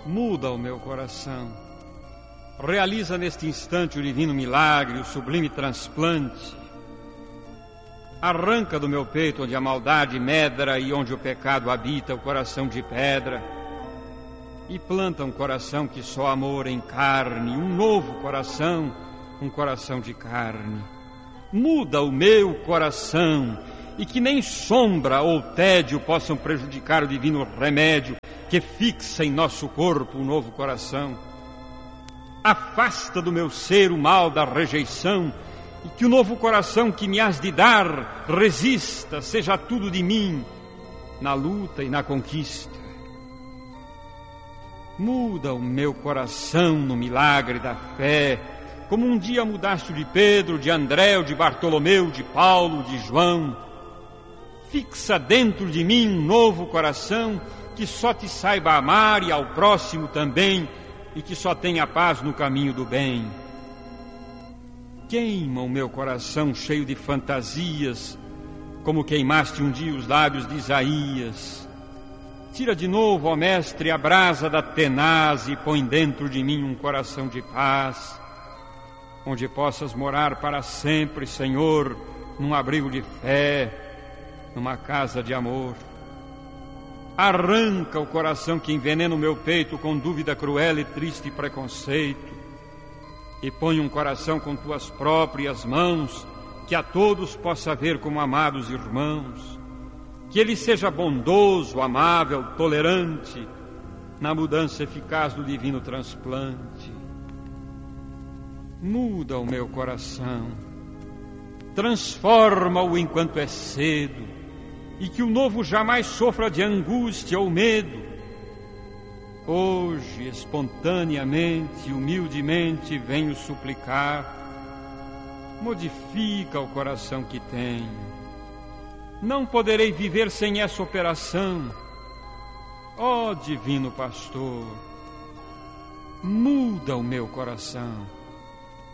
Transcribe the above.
Muda o meu coração. Realiza neste instante o divino milagre, o sublime transplante. Arranca do meu peito, onde a maldade medra e onde o pecado habita, o coração de pedra, e planta um coração que só amor encarne, um novo coração, um coração de carne. Muda o meu coração, e que nem sombra ou tédio possam prejudicar o divino remédio que fixa em nosso corpo um novo coração. Afasta do meu ser o mal da rejeição, e que o novo coração que me has de dar resista, seja tudo de mim, na luta e na conquista. Muda o meu coração no milagre da fé, como um dia mudaste o de Pedro, de André, o de Bartolomeu, de Paulo, de João. Fixa dentro de mim um novo coração, que só te saiba amar e ao próximo também, e que só tenha paz no caminho do bem. Queima o meu coração cheio de fantasias, como queimaste um dia os lábios de Isaías. Tira de novo, ó Mestre, a brasa da tenaz e põe dentro de mim um coração de paz, onde possas morar para sempre, Senhor, num abrigo de fé, numa casa de amor. Arranca o coração que envenena o meu peito com dúvida cruel e triste preconceito, e põe um coração com tuas próprias mãos, que a todos possa ver como amados irmãos, que ele seja bondoso, amável, tolerante, na mudança eficaz do divino transplante. Muda o meu coração, transforma-o enquanto é cedo, e que o novo jamais sofra de angústia ou medo. Hoje, espontaneamente, humildemente, venho suplicar, modifica o coração que tenho. Não poderei viver sem essa operação. Ó Divino Pastor, muda o meu coração.